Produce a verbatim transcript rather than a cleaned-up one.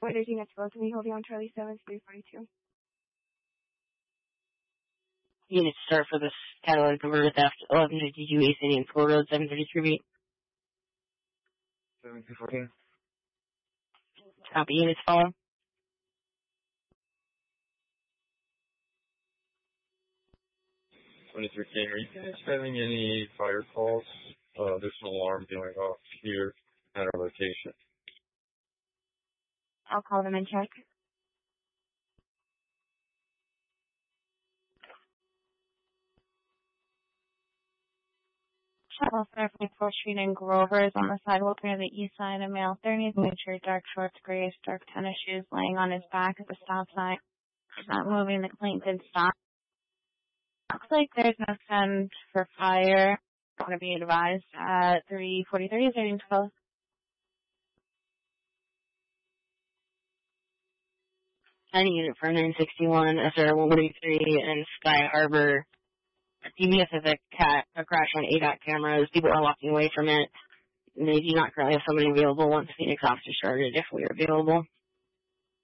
What is units both of me holding on Charlie seven three forty-two? Units start for this catalytic converter theft, eleven fifty-two East Indian School Road, seven thirty-three B. seven two fourteen. Copy, units follow. twenty-three K, are you guys having any fire calls? Uh, there's an alarm going off here at our location. I'll call them and check. Shuttle surfing fourth Street and Grover is on the sidewalk near the east side of male thirties, mature dark shorts, grayish dark tennis shoes, laying on his back at the stop sign. He's not moving, the complaint did stop. Looks like there's no send for fire. I want to be advised at three forty-three is heading close. Any unit for nine sixty-one, S R one eighty-three, and Sky Harbor. D B S has a, cat, a crash on A D O T cameras. People are walking away from it. They do not currently have somebody available once Phoenix officer started, if we are available.